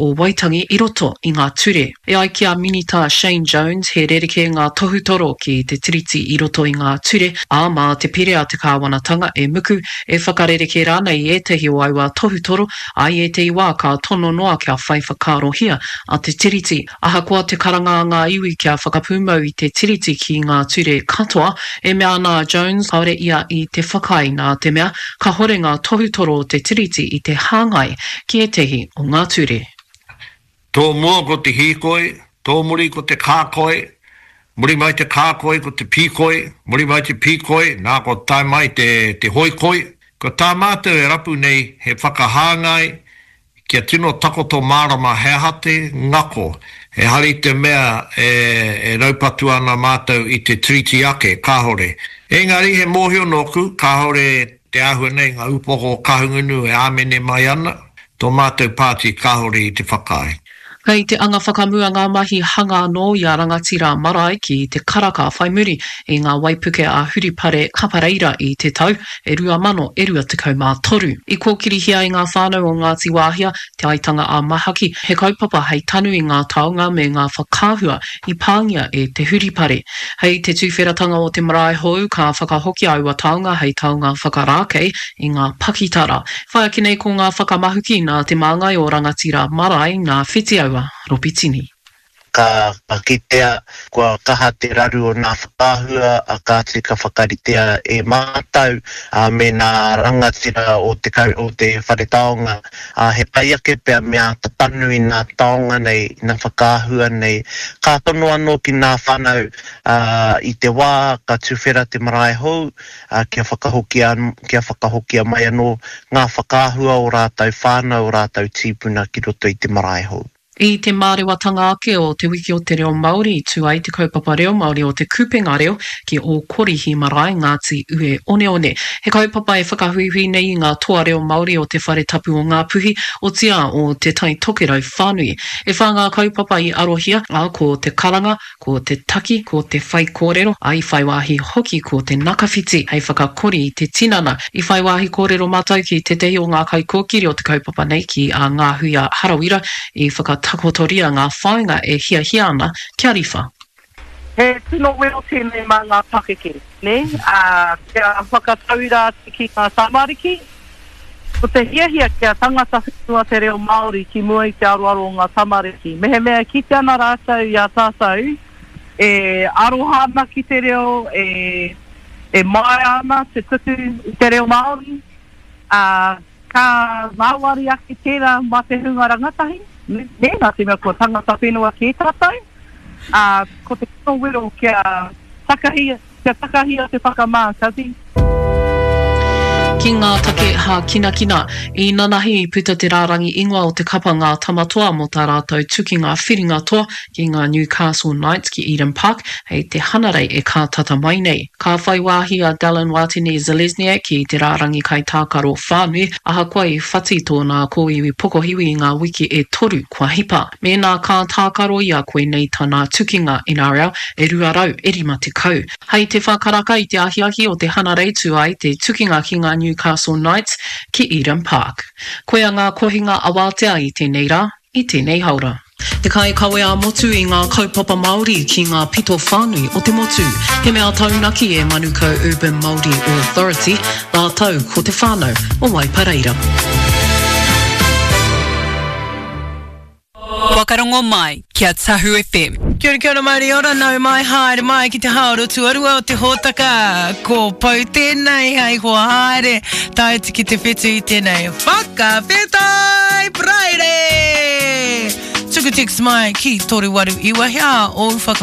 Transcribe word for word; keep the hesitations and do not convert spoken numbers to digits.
o Waitangi i roto i ngā ture. E ai ki a minita Shane Jones he rereke ngā tohutoro ki te tiriti i roto i ngā ture, a mā te pere a te kāwanatanga e muku e whakarereke rānei i etahi o aiwa tohutoro, ai e te iwa ka tono noa kia whai whakarohia a te tiriti. Ahakoa te karanga ngā iwi kia whakapūmau i te tiriti ki ngā ture katoa, e mea nā Jones haore ia i te whakai nā te mea, ka hore ngā tohutoro o te tiriti i te hāngai ki etehi o ngā ture. Tō mua ko te hīkoi, tō muri ko te kākoi, muri mai te kākoi ko te pīkoi, muri mai te pīkoi, nā ko tai mai te, te hoikoi. Ko tā mātou e rapu nei he whakahāngai, kia tino takoto mārama he hate ngako. E hari te mea e, e raupatu ana mātou i te triti ake, kāhore. Engari he mōhio noku, kāhore te ahua nei ngā upoko kahungunu e āmene mai ana, tō mātou pāti kāhore i te whakai. Kei te anga whakamua ngā mahi hanga anō i a rangatira marae ki te karaka whaimuri i ngā waipuke a huripare kapareira i te tau e rua mano e rua tekau mā toru. I kōkiri hia i ngā whānau o Ngāti Wāhia, te aitanga a Mahaki, he kaupapa hei tanu i ngā taonga me ngā whakāhua i pāngia e te huripare. Hei te tūwheratanga o te marae hou ka whakahoki aua taonga hei taonga whakarākei i ngā pakitara. Whai ake nei ko ngā whakamahuki nā te māngai o rangatira marae ngā whitiau Ropitini. Ka pakitea kua kaha te raru o nā whakāhua a ka te ka whakaritea e mātau a me nā rangatira o te, o te wharetaonga. A he pai ake pia mea tatanu i nā taonga nei, nā whakāhua nei. Ka tono anō ki nā whanau a, i te wā ka tuwhera te marae hou a, kia, whakahokia, kia whakahokia mai anō ngā whakāhua o rātau whānau o rātau tīpuna ki roto i te marae hou. I te mārewatanga ake o te wiki o te reo Māori, tu ai te kaupapa reo Māori o te kupenga reo ki o korihi marae Ngāti Ue One One. He kaupapa e whakahuihui nei i ngā toa reo Māori o te whare tapu o ngā puhi o tia o te tai tokerau whānui. E whā ngā kaupapa i arohia, a ko te karanga, ko te taki, ko te whai kōrero, ai whai wāhi hoki ko te nakawhiti, hei whakakori i te tinana. I whai wāhi kōrero mātou ki te tehi o ngā kai kōkiri o te kaupapa nei ki a ngā huia harawira i whaka takotoria ngā whainga e hia hia ana kia riwha. He tino wero tēnei mā ngā pakeke, ne? Uh, kia whakatauira ki ngā samariki. Ko te hia hia kia tangata whenua te reo Māori ki mua i te aroaro ngā samariki. Mehe mea ki te ana rātou i a tātou, e arohana ki te reo, e, e mai ana te tutu i te reo Māori. Uh, ka māwari ake tērā mā te hunga rangatahi. Ne, nā te mea kua tangata whenua ki tātou. Uh, ko te kino wero kia takahia, kia takahia te whakamākazi. Ki ngā take ha kina kina, i nanahi i puta te rārangi ingoa o te kapa ngā tamatoa mo tā rātou tuki ngā whiringa toa ki ngā Newcastle Knights ki Eden Park, hei te hanarei e kā tata mai nei. Ka whai wāhi a Dallin Watene-Zelezniak ki te rārangi kai tākaro whānui, aha koe i whati tōna kōiwi pokohiwi i ngā wiki e toru kua hipa. Me nā kā tākaro i a koe nei tāna tukinga N R L e ruarau e rima te kau. Hei te whakaraka i te ahiahi o te hanarei tu ai te tukinga ki ngā Newcastle Knights ki Eden Park. Koea ngā kohinga awatea i tēnei rā, i tēnei haura. Te kai kawe a motu i ngā kaupapa Māori ki ngā pito whānui o te motu. He mea taunaki e Manukau Urban Māori Authority, nā tau ko te whānau o Waipareira. Wakarongo mai, kia Tahu F M. Kia ora, kia ora mai ora, nau mai haere mai ki te haoro tuarua o te hōtaka. Ko pau tēnei hei hoa haere, tae ki te whetu i tēnei Whakawhetai Friday! Tuku text mai ki toru waru iwa hea o whaka